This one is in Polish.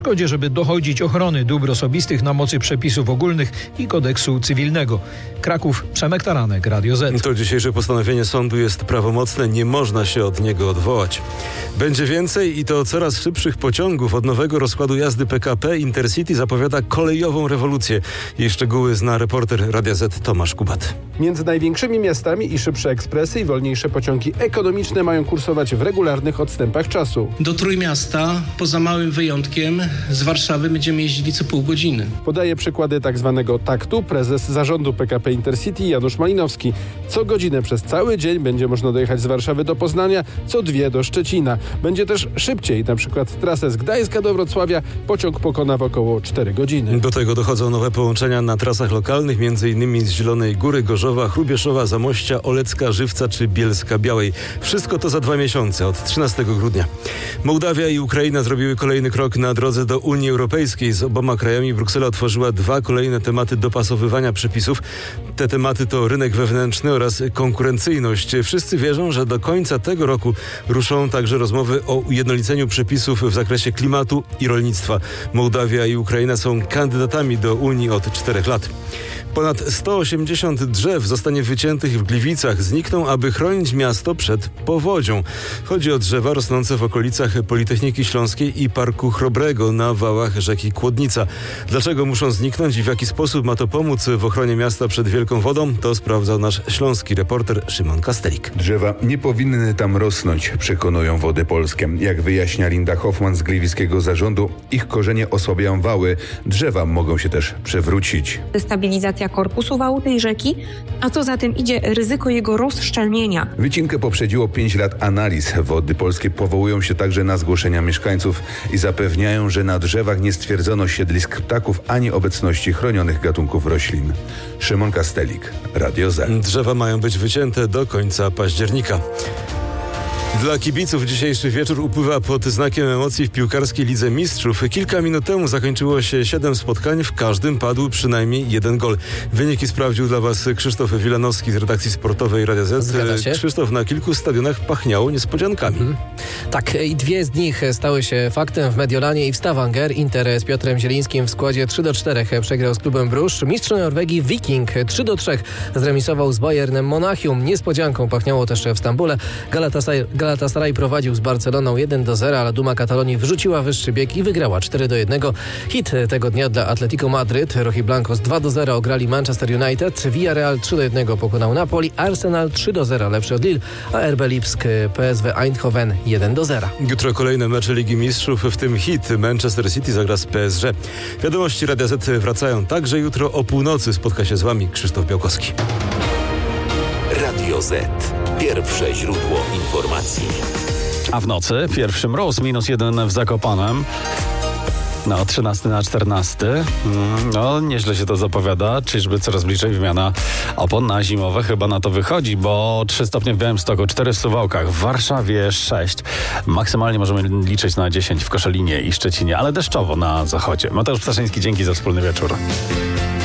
Zgodzie, żeby dochodzić ochrony dóbr osobistych na mocy przepisów ogólnych i kodeksu cywilnego. Kraków, Przemek Taranek, Radio Z. To dzisiejsze postanowienie sądu jest prawomocne, nie można się od niego odwołać. Będzie więcej i to coraz szybszych pociągów. Od nowego rozkładu jazdy PKP Intercity zapowiada kolejową rewolucję. Jej szczegóły zna reporter Radia Z Tomasz Kubat. Między największymi miastami i szybsze ekspresy i wolniejsze pociągi ekonomiczne mają kursować w regularnych odstępach czasu. Do Trójmiasta, poza małym wyjątkiem, z Warszawy będziemy jeździli co pół godziny. Podaje przykłady tak zwanego taktu prezes zarządu PKP Intercity Janusz Malinowski. Co godzinę przez cały dzień będzie można dojechać z Warszawy do Poznania, co 2 do Szczecina. Będzie też szybciej, na przykład trasę z Gdańska do Wrocławia pociąg pokona w około 4 godziny. Do tego dochodzą nowe połączenia na trasach lokalnych, m.in. z Zielonej Góry, Gorzowa, Hrubieszowa, Zamościa, Olecka, Żywca czy Bielska Białej. Wszystko to za 2 miesiące, od 13 grudnia. Mołdawia i Ukraina zrobiły kolejny krok na drodze do Unii Europejskiej. Z oboma krajami Bruksela otworzyła 2 kolejne tematy dopasowywania przepisów. Te tematy to rynek wewnętrzny oraz konkurencyjność. Wszyscy wierzą, że do końca tego roku ruszą także rozmowy o ujednoliceniu przepisów w zakresie klimatu i rolnictwa. Mołdawia i Ukraina są kandydatami do Unii od 4 lat. Ponad 180 drzew zostanie wyciętych w Gliwicach. Znikną, aby chronić miasto przed powodzią. Chodzi o drzewa rosnące w okolicach Politechniki Śląskiej i Parku Chrobrego na wałach rzeki Kłodnica. Dlaczego muszą zniknąć i w jaki sposób ma to pomóc w ochronie miasta przed wielką wodą? To sprawdzał nasz śląski reporter Szymon Kastelik. Drzewa nie powinny tam rosnąć, przekonują Wody Polskie. Jak wyjaśnia Linda Hoffman z gliwickiego zarządu, ich korzenie osłabiają wały. Drzewa mogą się też przewrócić. Destabilizacja korpusu wału tej rzeki, a co za tym idzie ryzyko jego rozszczelnienia. Wycinkę poprzedziło 5 lat analiz. Wody Polskie powołują się także na zgłoszenia mieszkańców i zapewniają, że na drzewach nie stwierdzono siedlisk ptaków ani obecności chronionych gatunków roślin. Szymon Kastelik, Radio Z. Drzewa mają być wycięte do końca października. Dla kibiców dzisiejszy wieczór upływa pod znakiem emocji w piłkarskiej Lidze Mistrzów. Kilka minut temu zakończyło się 7 spotkań, w każdym padł przynajmniej 1 gol. Wyniki sprawdził dla Was Krzysztof Wilanowski z redakcji sportowej Radia Z. Zgadza się. Krzysztof, na kilku stadionach pachniało niespodziankami. Tak, i 2 z nich stały się faktem w Mediolanie i w Stavanger. Inter z Piotrem Zielińskim w składzie 3-4 przegrał z klubem Bruges. Mistrz Norwegii Viking 3-3 zremisował z Bayernem Monachium. Niespodzianką pachniało też w Stambule. Galatasaray prowadził z Barceloną 1-0, ale Duma Katalonii wrzuciła wyższy bieg i wygrała 4-1. Hit tego dnia dla Atletico Madryt. Rojiblancos 2-0 ograli Manchester United. Villarreal 3-1 pokonał Napoli. Arsenal 3-0 lepszy od Lille, a RB Lipsk PSV Eindhoven 1-0. Jutro kolejne mecze Ligi Mistrzów, w tym hit. Manchester City zagra z PSG. Wiadomości Radia Z wracają także jutro o północy. Spotka się z Wami Krzysztof Białkowski. Radio Z. Pierwsze źródło informacji. A w nocy pierwszy mróz, -1 w Zakopanem. No, 13 na 14. No, nieźle się to zapowiada. Czyżby coraz bliżej wymiana opon na zimowe? Chyba na to wychodzi, bo 3 stopnie w Białymstoku, 4 w Suwałkach, w Warszawie 6. Maksymalnie możemy liczyć na 10 w Koszalinie i Szczecinie, ale deszczowo na zachodzie. Mateusz Ptaszyński, dzięki za wspólny wieczór.